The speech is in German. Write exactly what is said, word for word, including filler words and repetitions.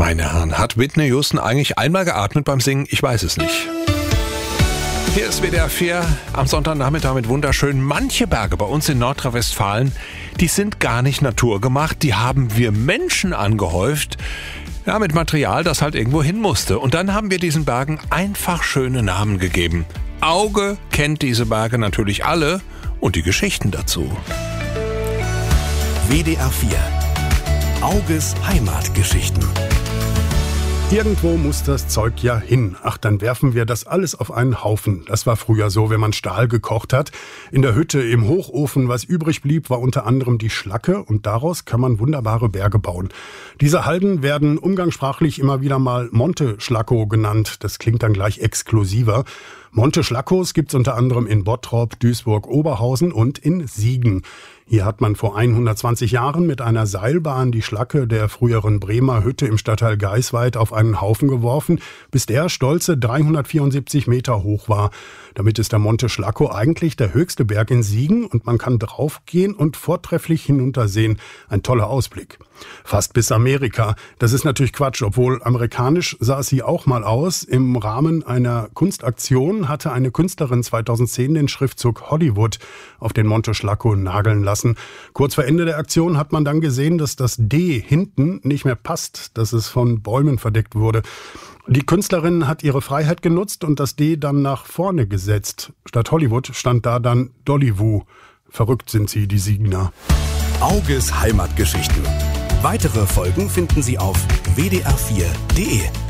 Meine Herren, hat Whitney Houston eigentlich einmal geatmet beim Singen? Ich weiß es nicht. Hier ist W D R vier am Sonntagnachmittag mit wunderschön. Manche Berge bei uns in Nordrhein-Westfalen, die sind gar nicht naturgemacht, die haben wir Menschen angehäuft. Ja, mit Material, das halt irgendwo hin musste. Und dann haben wir diesen Bergen einfach schöne Namen gegeben. Auge kennt diese Berge natürlich alle und die Geschichten dazu. W D R vier. Auges Heimatgeschichten. Irgendwo muss das Zeug ja hin. Ach, dann werfen wir das alles auf einen Haufen. Das war früher so, wenn man Stahl gekocht hat. In der Hütte, im Hochofen, was übrig blieb, war unter anderem die Schlacke und daraus kann man wunderbare Berge bauen. Diese Halden werden umgangssprachlich immer wieder mal Monte Schlacco genannt. Das klingt dann gleich exklusiver. Monte Schlaccos gibt's unter anderem in Bottrop, Duisburg, Oberhausen und in Siegen. Hier hat man vor hundertzwanzig Jahren mit einer Seilbahn die Schlacke der früheren Bremer Hütte im Stadtteil Geisweid auf einen Haufen geworfen, bis der stolze dreihundertvierundsiebzig Meter hoch war. Damit ist der Monte Schlacco eigentlich der höchste Berg in Siegen und man kann draufgehen und vortrefflich hinuntersehen. Ein toller Ausblick. Fast bis Amerika. Das ist natürlich Quatsch, obwohl amerikanisch sah es hier auch mal aus. Im Rahmen einer Kunstaktion hatte eine Künstlerin zweitausendzehn den Schriftzug Hollywood auf den Monte Schlacco nageln lassen. Kurz vor Ende der Aktion hat man dann gesehen, dass das D hinten nicht mehr passt, dass es von Bäumen verdeckt wurde. Die Künstlerin hat ihre Freiheit genutzt und das D dann nach vorne gesetzt. Statt Hollywood stand da dann Dollywood. Verrückt sind sie, die Siegener. Auges Heimatgeschichten. Weitere Folgen finden Sie auf w d r vier punkt d e.